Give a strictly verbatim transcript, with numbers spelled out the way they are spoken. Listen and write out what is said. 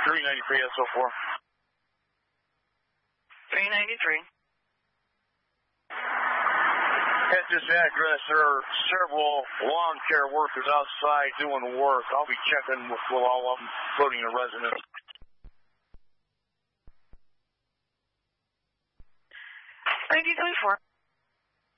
three ninety-three S O four. three ninety-three. At this address, there are several lawn care workers outside doing the work. I'll be checking with all of them, including the residents. ninety-three four.